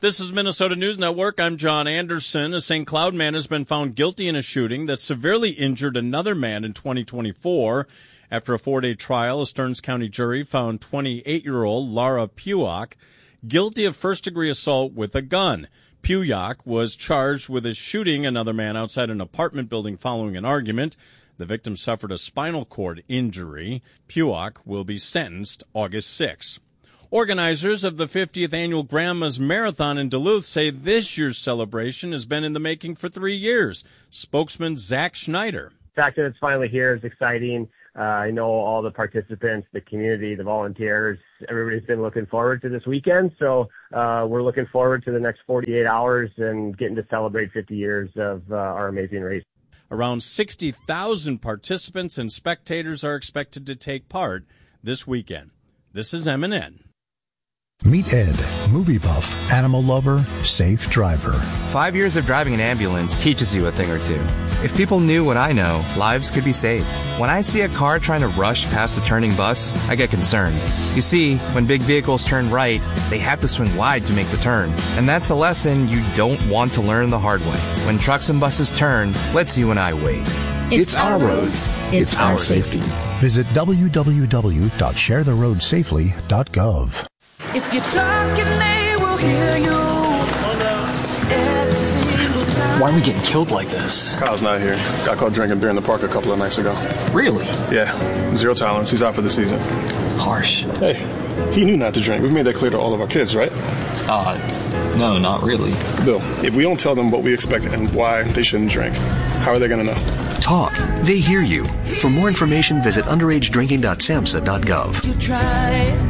This is Minnesota News Network. I'm John Anderson. A St. Cloud man has been found guilty in a shooting that severely injured another man in 2024. After a 4-day trial, a Stearns County jury found 28-year-old Laura Puyock guilty of first-degree assault with a gun. Puyock was charged with shooting another man outside an apartment building following an argument. The victim suffered a spinal cord injury. Puyock will be sentenced August 6. Organizers of the 50th Annual Grandma's Marathon in Duluth say this year's celebration has been in the making for 3 years. Spokesman Zach Schneider. The fact that it's finally here is exciting. I know all the participants, the community, the volunteers, everybody's been looking forward to this weekend. So we're looking forward to the next 48 hours and getting to celebrate 50 years of our amazing race. Around 60,000 participants and spectators are expected to take part this weekend. This is MNN. Meet Ed, movie buff, animal lover, safe driver. 5 years of driving an ambulance teaches you a thing or two. If people knew what I know, lives could be saved. When I see a car trying to rush past a turning bus, I get concerned. You see, when big vehicles turn right, they have to swing wide to make the turn. And that's a lesson you don't want to learn the hard way. When trucks and buses turn, let's you and I wait. It's our roads. It's our safety. Visit www.sharetheroadsafely.gov. If you're talking, they will hear you. Every single time. Why are we getting killed like this? Kyle's not here. Got caught drinking beer in the park a couple of nights ago. Really? Yeah. 0 tolerance. He's out for the season. Harsh. Hey, he knew not to drink. We've made that clear to all of our kids, right? No, not really. Bill, if we don't tell them what we expect and why they shouldn't drink, how are they going to know? Talk. They hear you. For more information, visit underagedrinking.samhsa.gov. You try.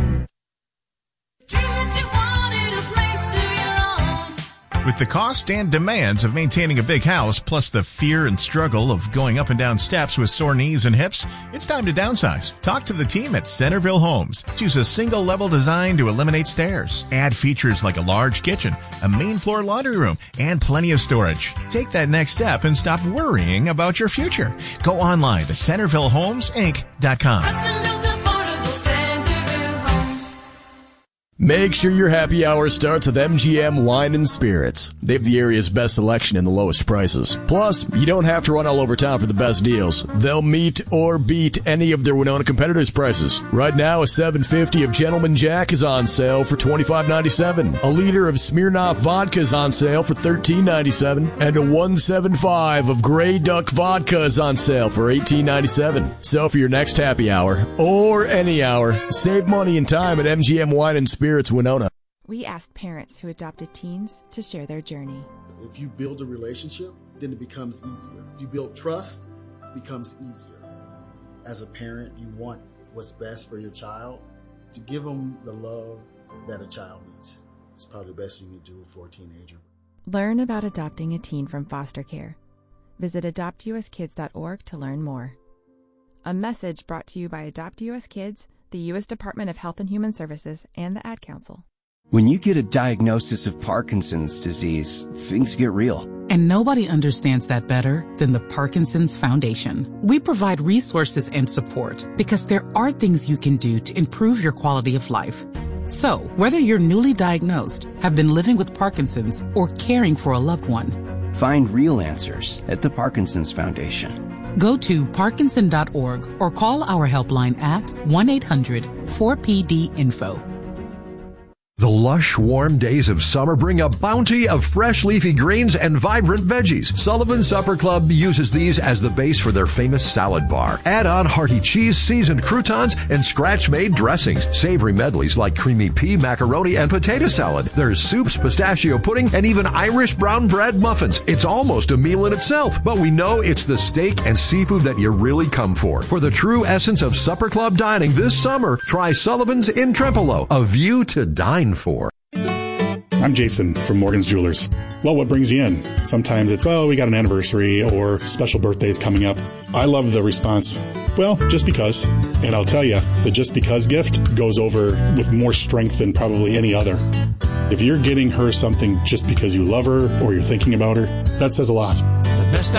With the cost and demands of maintaining a big house, plus the fear and struggle of going up and down steps with sore knees and hips, it's time to downsize. Talk to the team at Centerville Homes. Choose a single-level design to eliminate stairs. Add features like a large kitchen, a main floor laundry room, and plenty of storage. Take that next step and stop worrying about your future. Go online to CentervilleHomesInc.com. Make sure your happy hour starts with MGM Wine and Spirits. They have the area's best selection and the lowest prices. Plus, you don't have to run all over town for the best deals. They'll meet or beat any of their Winona competitors' prices. Right now, a $7.50 of Gentleman Jack is on sale for $25.97. A liter of Smirnoff vodka is on sale for $13.97. And a $1.75 of Grey Duck vodka is on sale for $18.97. So for your next happy hour, or any hour, save money and time at MGM Wine and Spirits Winona. We asked parents who adopted teens to share their journey. If you build a relationship, then it becomes easier. If you build trust, it becomes easier. As a parent, you want what's best for your child. To give them the love that a child needs. It's probably the best you can do for a teenager. Learn about adopting a teen from foster care. Visit adoptuskids.org to learn more. A message brought to you by Adopt US Kids, the U.S. Department of Health and Human Services, and the Ad Council. When you get a diagnosis of Parkinson's disease, things get real. And nobody understands that better than the Parkinson's Foundation. We provide resources and support because there are things you can do to improve your quality of life. So, whether you're newly diagnosed, have been living with Parkinson's, or caring for a loved one, find real answers at the Parkinson's Foundation. Go to parkinson.org or call our helpline at 1-800-4PD-INFO. The lush, warm days of summer bring a bounty of fresh leafy greens and vibrant veggies. Sullivan Supper Club uses these as the base for their famous salad bar. Add on hearty cheese, seasoned croutons, and scratch-made dressings. Savory medleys like creamy pea, macaroni, and potato salad. There's soups, pistachio pudding, and even Irish brown bread muffins. It's almost a meal in itself, but we know it's the steak and seafood that you really come for. For the true essence of Supper Club dining this summer, try Sullivan's in Trempealeau, a view to dine for. I'm Jason from Morgan's Jewelers. Well, what brings you in? Sometimes it's, we got an anniversary or special birthdays coming up. I love the response, well, just because. And I'll tell you, the just because gift goes over with more strength than probably any other. If you're getting her something just because you love her or you're thinking about her, that says a lot. The best